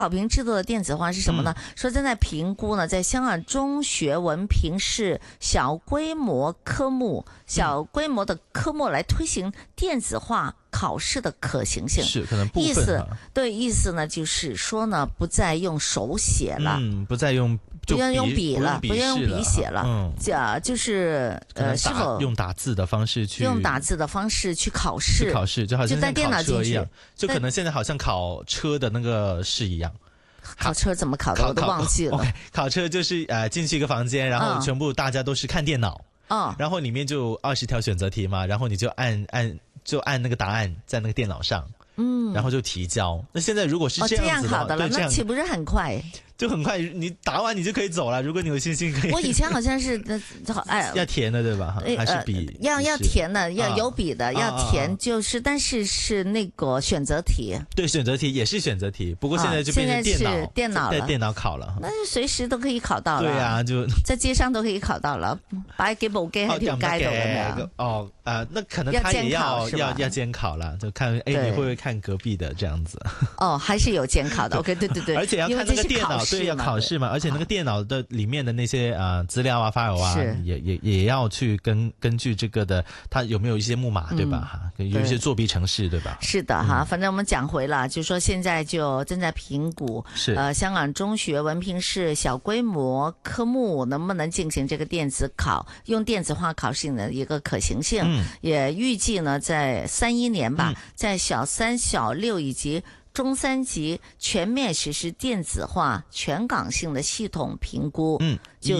考评制度的电子化是什么呢？说正在评估呢，在香港中学文凭试小规模的科目来推行电子化考试的可行性。 是可能部分意思呢就是说呢，不再用手写了， 不再用。 不要用笔了，不要用笔写了，就是是否用打字的方式去考试， 就好像带电脑进去一样，就可能现在好像考车的那个试一样。 考车怎么考的我都忘记了。 Okay, 考车就是进去一个房间，然后全部大家都是看电脑，然后里面就20条选择题嘛，然后你就按那个答案在那个电脑上，然后就提交。那现在如果是这样子的话， 这样考的了，那岂不是很快？ 就很快，你答完你就可以走了。如果你有信心可以。 我以前好像是要填的对吧？还是笔？ 要填的，要有笔的，要填就是，但是是那个选择题。 对，选择题也是选择题，不过现在就变成电脑了，在电脑考了。 那就随時都可以考到了。 對啊，就在街上都可以考到了，擺幾部機喺條街度咁樣。 那可能他也要監考了，就看你會不會看隔壁的這樣子。 還是有監考的。OK， 對， 而且要看那個電腦。对，要考试嘛，而且那个电脑的里面的那些资料啊、file 啊，也要去根据这个的，它有没有一些木马，对吧？有一些作弊程式，对吧？ 是的哈，反正我们讲回了，就说现在就正在评估，香港中学文凭试小规模科目能不能进行这个电子考，用电子化考试的一个可行性，也预计呢在31年吧，在小3、小6以及中3级全面实施电子化全港性的系统评估，就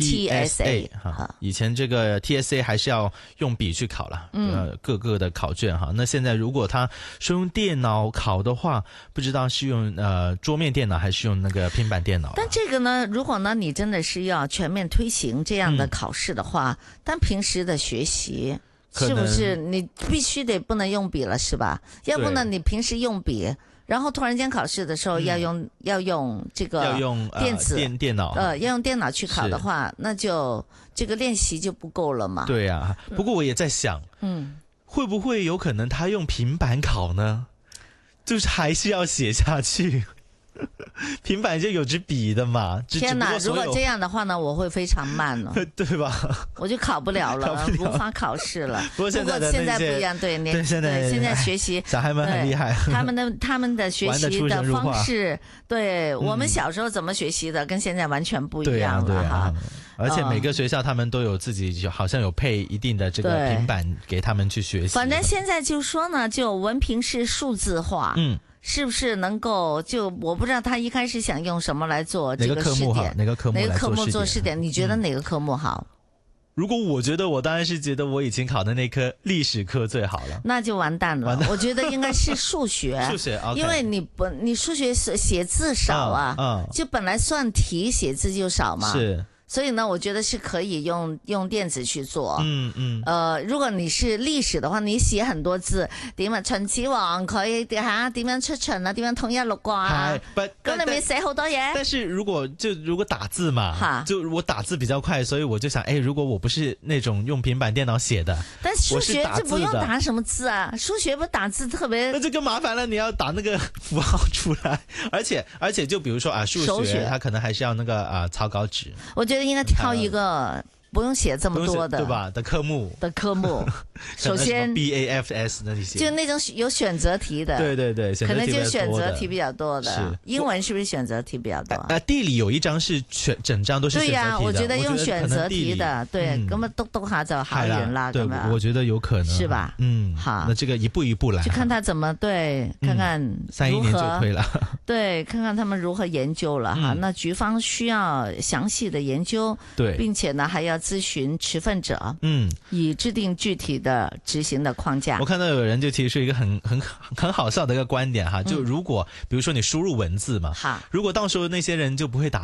ETSA 以前这个 TSA 还是要用笔去考了，各个的考卷哈。那现在如果他说用电脑考的话，不知道是用桌面电脑还是用那个平板电脑。 但这个呢，如果呢你真的是要全面推行这样的考试的话，但平时的学习是不是你必须得不能用笔了，是吧？要不呢你平时用笔，然后突然间考试的时候要用这个电子电脑要用电脑去考的话，那就这个练习就不够了嘛。 对啊，不过我也在想，会不会有可能他用平板考呢？就是还是要写下去。平板就有支笔的嘛。 天哪，如果这样的话呢，我会非常慢了， 对吧？ 我就考不了了，无法考试了。 不过现在不一样，对，现在学习小孩们很厉害， 他们的学习的方式，对我们小时候怎么学习的，跟现在完全不一样了哈。 而且每个学校他们都有自己，好像有配一定的这个平板给他们去学习。 反正现在就说呢，就文凭是数字化，是不是能够我不知道他一开始想用什么来做这个试点， 哪个科目做试点？你觉得哪个科目好？ 如果我觉得，我当然是觉得我以前考的那科历史科最好了。 那就完蛋了。我觉得应该是数学，因为你数学写字少啊，就本来算题写字就少嘛。是。所以呢，我觉得是可以用电子去做。如果你是历史的话，你寫很多字，點啊秦始皇佢點樣出巡啊，點樣統一六國啊，咁你咪寫好多嘢。 但是如果打字嘛，就我打字比较快，所以我就想，如果我不是那種用平板電腦寫的， 但數學就不用打什麼字啊，數學不打字特別， 那就更麻煩了，你要打那個符號出來，而且就比如說數學，它可能還是要那個草稿紙。 我覺得應該挑一個不用寫這麼多的， 對吧？的科目， 首先 BAFS 那些， 就那種有選擇題的， 對， 可能就選擇題比較多的。英文是不是選擇題比較多？ 地理有一張是整張都是選擇題的。對呀， 我覺得用選擇題的，對，咁啊篤下就好遠啦。 對，我覺得有可能， 是吧？好， 那這個一步一步來， 就看他怎麼看看 31年就推了， 對，看看他們如何研究了哈。那局方需要詳細的研究，對，並且呢還要諮詢持份者，以制定具體的執行的框架。 我看到有人就提出一個很好笑的一個觀點哈，就如果比如說你輸入文字嘛，如果到時候那些人就不會打字，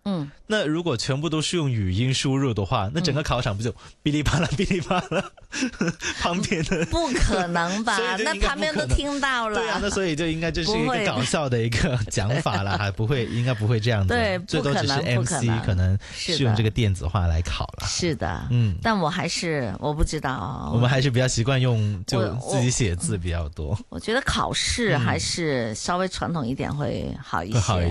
那如果全部都是用语音输入的话，那整个考场不就哔哩吧啦哔哩吧啦？旁边的不可能吧？那旁边都听到了。 对啊，那所以就应该这是一个搞笑的一个讲法了，还不会，应该不会这样子。 对， 最多只是 MC 可能是用这个电子化来考了。 是的，但我不知道， 我们还是比较习惯用就自己写字比较多。 我觉得考试还是稍微传统一点会好一些。